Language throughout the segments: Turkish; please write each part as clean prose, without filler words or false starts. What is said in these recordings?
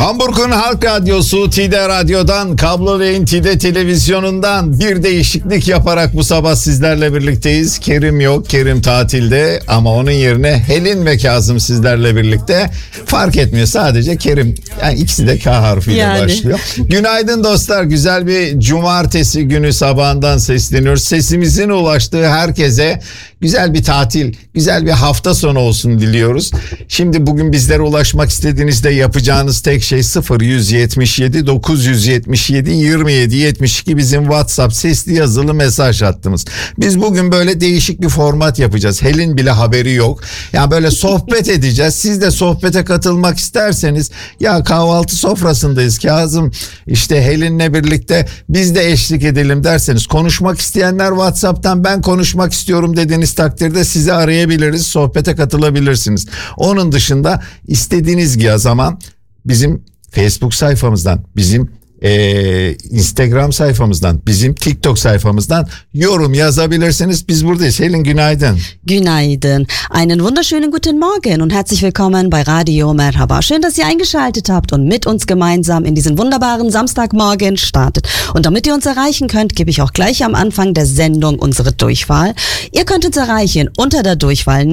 Hamburg'un Halk Radyosu TİDE Radyo'dan, Kablo ve TİDE Televizyonu'ndan bir değişiklik yaparak bu sabah sizlerle birlikteyiz. Kerim yok, Kerim tatilde ama onun yerine Helin ve Kazım sizlerle birlikte. Fark etmiyor, sadece Kerim. Yani ikisi de K harfiyle başlıyor. Günaydın dostlar, güzel bir cumartesi günü sabahından sesleniyoruz. Sesimizin ulaştığı herkese güzel bir tatil, güzel bir hafta sonu olsun diliyoruz. Şimdi bugün bizlere ulaşmak istediğinizde yapacağınız tek şey 0177 977 27 72 bizim WhatsApp sesli yazılı mesaj hattımız. Biz bugün böyle değişik bir format yapacağız. Helin bile haberi yok. Yani böyle sohbet edeceğiz. Siz de sohbete katılmak isterseniz, ya kahvaltı sofrasındayız Kazım, işte Helin'le birlikte biz de eşlik edelim derseniz, konuşmak isteyenler WhatsApp'tan ben konuşmak istiyorum dediğiniz takdirde sizi arayabiliriz, sohbete katılabilirsiniz. Onun dışında istediğiniz zaman bizim Facebook sayfamızdan, bizim Instagram sayfamızdan, bizim TikTok sayfamızdan yorum yazabilirsiniz. Biz buradayız. Helin, günaydın. Günaydın. Einen wunderschönen guten Morgen und herzlich willkommen bei Radio Merhaba. Schön, dass ihr eingeschaltet habt und mit uns gemeinsam in diesen wunderbaren Samstagmorgen startet. Und damit ihr uns erreichen könnt, gebe ich auch gleich am Anfang der Sendung unsere Durchwahl. Ihr könnt uns erreichen unter der Durchwahl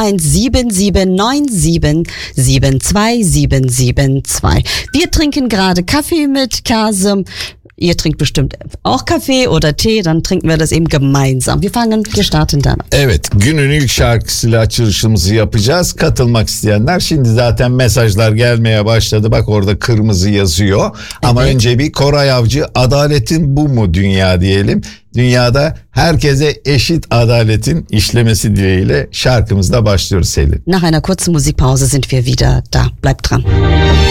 017797772772. Wir trinken gerade Kaffee mit Kazım. Ihr trinkt bestimmt auch Kaffee oder Tee, dann trinken wir das eben gemeinsam. Wir starten dann. Evet, günün ilk şarkısıyla açılışımızı yapacağız. Katılmak isteyenler, şimdi zaten mesajlar gelmeye başladı. Bak orada kırmızı yazıyor. Evet. Ama önce bir Koray Avcı, adaletin bu mu dünya diyelim. Dünyada herkese eşit adaletin işlemesi dileğiyle şarkımızla başlıyoruz Selin. Nach einer kurzen Musikpause sind wir wieder da. Bleibt dran.